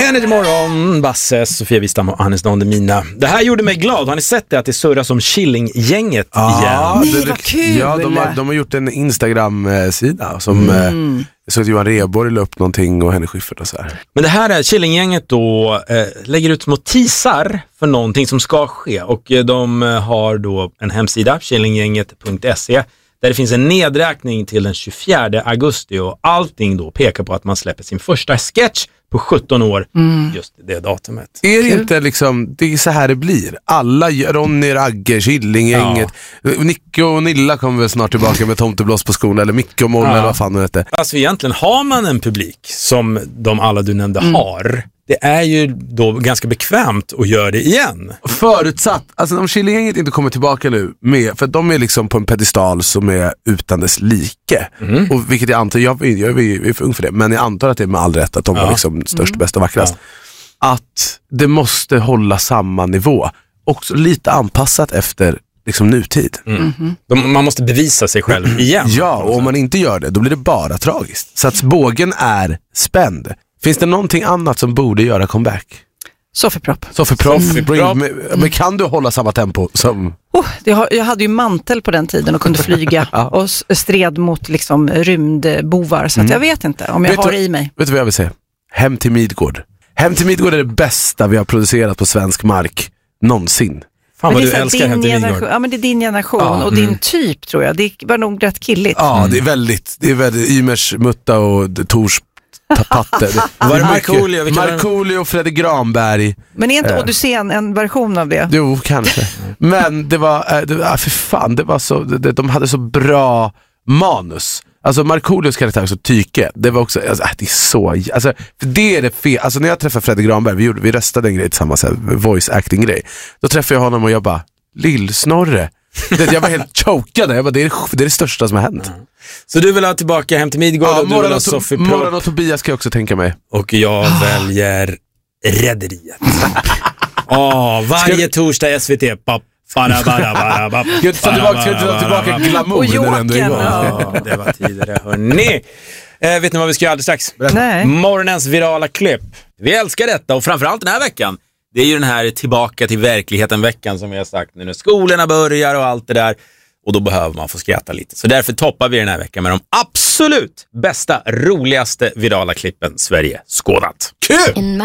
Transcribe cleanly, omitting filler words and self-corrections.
Energy Morgon, Basse, Sofia Wistam och Hannes Dondemina. Det här gjorde mig glad. Har ni sett det att det surrar som Killinggänget igen? Nej, vad kul! Ja, de har gjort en Instagram-sida som så att Johan Rheborg la upp någonting och Henrik Schyffert och så här. Men det här är Killinggänget då lägger ut små teasar för någonting som ska ske. Och de har då en hemsida, killinggänget.se, där det finns en nedräkning till den 24 augusti och allting då pekar på att man släpper sin första sketch på 17 år just det datumet. Är det inte liksom, det är så här det blir. Alla, Ronny, Ragge, Killinggänget, Nicke och Nilla kommer väl snart tillbaka med Tomteblås på skolan, eller Micke och Molle, eller vad fan det heter. Alltså egentligen har man en publik som de alla du nämnde har. Det är ju då ganska bekvämt att göra det igen. Förutsatt, alltså om Killinggänget inte kommer tillbaka nu med, för de är liksom på en pedestal som är utan dess like. Och vilket jag antar, jag är för ung för det, men jag antar att det är med all rätt att de var liksom störst, bäst och vackrast. Att det måste hålla samma nivå. Också lite anpassat efter liksom nutid. Man måste bevisa sig själv igen. Ja, och om man inte gör det, då blir det bara tragiskt. Så att bågen är spänd. Finns det någonting annat som borde göra comeback? Sofferpropp. Men kan du hålla samma tempo som... Jag hade ju mantel på den tiden och kunde flyga och stred mot liksom rymdbovar. Så att jag vet inte om jag har det i mig. Vet du vad jag vill säga? Hem till Midgård. Hem till Midgård är det bästa vi har producerat på svensk mark någonsin. Fan vad du älskar Hem till Midgård. Ja, men det är din generation och din typ, tror jag. Det var nog rätt killigt. Ja, det är väldigt Ymers mutta och Tors patte. Var det Markoolio och Fredrik Granberg. Men är inte Odysseen en version av det? Jo, kanske. Men det var för fan, det var så, de hade så bra manus. Alltså Markoolios karaktär så tyke. Det var också, alltså, det är så, alltså, för det är det fel. Alltså när jag träffade Fredrik Granberg, vi röstade en grej tillsammans, voice acting grej. Då träffade jag honom och jag bara, Lill-Snorre. Jag var helt chokad. Jag bara, det är det största som har hänt. Så du vill ha tillbaka Hem till Midgård och du vill ha Sofferpropp. Morgon och Tobias ska jag också tänka mig. Och jag väljer Rederiet. Varje torsdag SVT. Ska du tillbaka glamour när ändå är igång? Det var tidigare, hörni. Vet ni vad vi ska göra alldeles strax? Nej. Morgonens virala klipp. Vi älskar detta och framförallt den här veckan. Det är ju den här tillbaka till verkligheten-veckan som vi har sagt nu när skolorna börjar och allt det där. Och då behöver man få skratta lite. Så därför toppar vi den här veckan med de absolut bästa, roligaste virala klippen Sverige skådat. Kul!